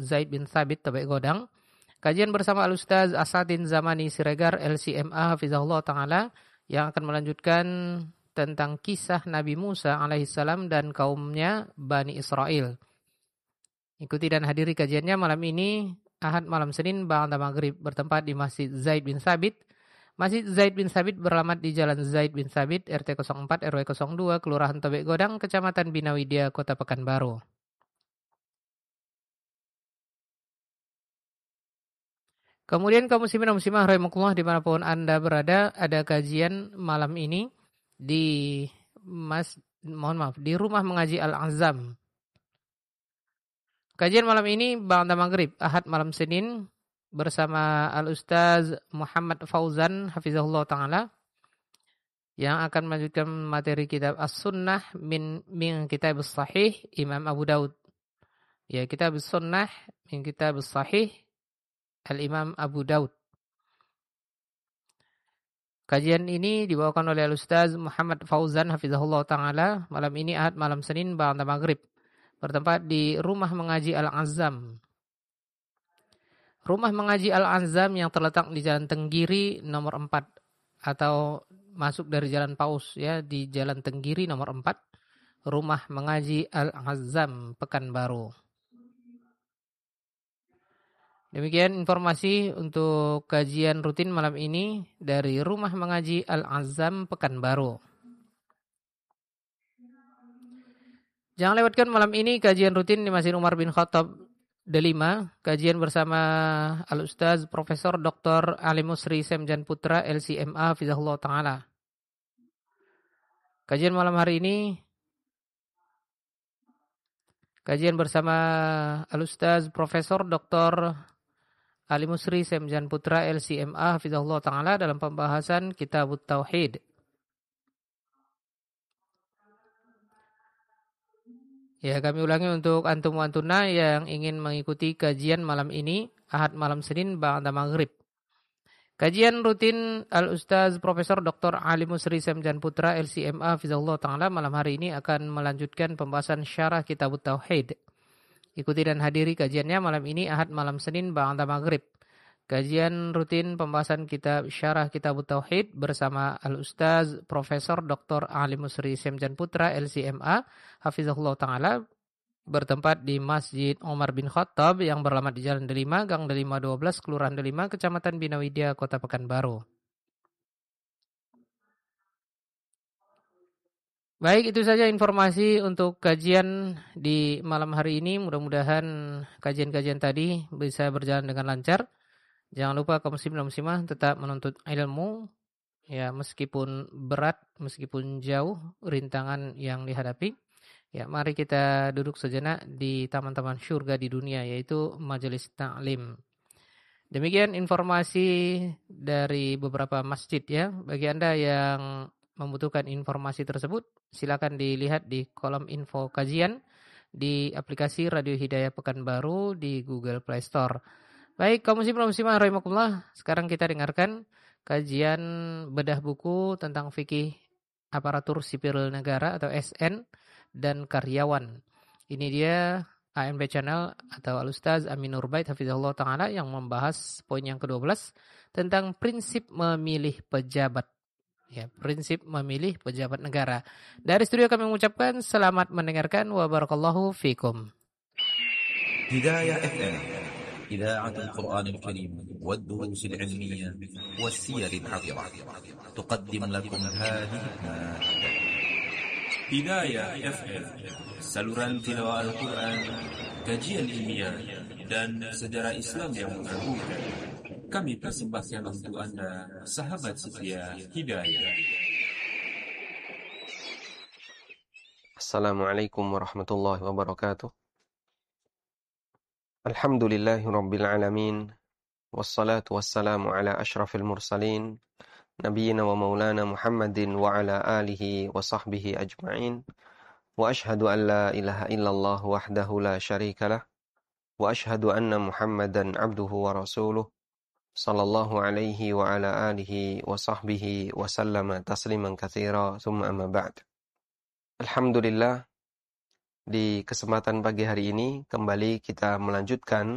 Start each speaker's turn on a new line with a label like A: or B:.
A: Zaid bin Thabit Tebek Godang. Kajian bersama Al-Ustaz Asadin Zamani Siregar LCMA Hafizahullah Ta'ala yang akan melanjutkan tentang kisah Nabi Musa alaihissalam dan kaumnya Bani Israel. Ikuti dan hadiri kajiannya malam ini, Ahad malam Senin ba'da maghrib, bertempat di Masjid Zaid bin Thabit. Masjid Zaid bin Thabit beralamat di Jalan Zaid bin Thabit, RT 04 RW 02, Kelurahan Tebek Godang, Kecamatan Binawidia, Kota Pekanbaru. Kemudian kaum muslimin dan muslimah rahimakumullah dimanapun Anda berada, ada kajian malam ini di di Rumah Mengaji Al-Azam. Kajian malam ini ba'da maghrib, Ahad malam Senin bersama Al-Ustaz Muhammad Fauzan Hafizahullah Ta'ala yang akan melanjutkan materi kitab As-Sunnah min Kitab As-Sahih Imam Abu Daud. Ya, Kitab As-Sunnah min Kitab As-Sahih Al-Imam Abu Daud. Kajian ini dibawakan oleh Al-Ustaz Muhammad Fauzan Hafizahullah Ta'ala malam ini Ahad malam Senin ba'da maghrib, bertempat di Rumah Mengaji Al-Azam. Rumah Mengaji Al-Azam yang terletak di Jalan Tenggiri nomor 4 atau masuk dari Jalan Paus ya, di Jalan Tenggiri nomor 4, Rumah Mengaji Al-Azam Pekanbaru. Demikian informasi untuk kajian rutin malam ini dari Rumah Mengaji Al-Azam Pekanbaru. Jangan lewatkan malam ini kajian rutin di Masjid Umar bin Khattab Delima, kajian bersama Al-Ustaz Profesor Dr. Ali Musri Semjan Putra LCMA Hafizahullah Ta'ala. Kajian malam hari ini kajian bersama Al-Ustaz Profesor Dr. Ali Musri Semjan Putra LCMA Hafizahullah Ta'ala dalam pembahasan Kitabut Tauhid. Ya, kami ulangi untuk antum wa antuna yang ingin mengikuti kajian malam ini, Ahad malam Senin ba'da maghrib. Kajian rutin Al-Ustaz Profesor Dr. Ali Musri Semjan Putra LCMA Hafizahullah Ta'ala malam hari ini akan melanjutkan pembahasan syarah Kitabut Tauhid. Ikuti dan hadiri kajiannya malam ini Ahad malam Senin ba'da maghrib. Kajian rutin pembahasan kitab syarah Kitabut Tauhid bersama Al-Ustaz Profesor Dr. Ali Musri Semjan Putra LCMA Hafizahullah Ta'ala bertempat di Masjid Umar bin Khattab yang beralamat di Jalan Delima, Gang Delima 12, Kelurahan Delima, Kecamatan Binawidia, Kota Pekanbaru. Baik, itu saja informasi untuk kajian di malam hari ini. Mudah-mudahan kajian-kajian tadi bisa berjalan dengan lancar. Jangan lupa kaum muslimin dan muslimah tetap menuntut ilmu, ya meskipun berat, meskipun jauh rintangan yang dihadapi. Ya, mari kita duduk sejenak di taman-taman syurga di dunia, yaitu majelis ta'lim. Demikian informasi dari beberapa masjid ya. Bagi Anda yang membutuhkan informasi tersebut, silakan dilihat di kolom info kajian di aplikasi Radio Hidayah Pekanbaru di Google Play Store. Baik, kaum muslimin dan muslimah rahimakumullah, sekarang kita dengarkan kajian bedah buku tentang fikih aparatur sipil negara atau SN dan karyawan. Ini dia AMB Channel atau Al-Ustaz Amin Nurbaid Hafizahullah Ta'ala yang membahas poin yang ke-12 tentang prinsip memilih pejabat. Ya, prinsip memilih pejabat negara. Dari studio kami mengucapkan selamat mendengarkan wa barakallahu fikum.
B: Hidayah FM, Idaatul Quranil Karim wad durusil ilmiyah was siyaril hadhirah. Tuqaddim lakum hadhihi
C: Hidayah FM, saluran tilawah Al-Quran, kajian ilmiah dan sejarah Islam yang mengagumkan. Kami persembahkan untuk Anda, sahabat setia Hidayah.
D: Assalamualaikum warahmatullahi wabarakatuh. Alhamdulillahi rabbil alamin. Wassalatu wassalamu ala ashrafil mursalin. Nabiyyina wa maulana Muhammadin wa ala alihi wa sahbihi ajma'in. Wa ashhadu an la ilaha illallah wahdahu la syarika lah. Wa ashhadu anna Muhammadan abduhu wa rasuluh. Sallallahu alaihi wa ala alihi wa sahbihi wa sallama tasliman katsira, thumma amma ba'd. Alhamdulillah, di kesempatan pagi hari ini kembali kita melanjutkan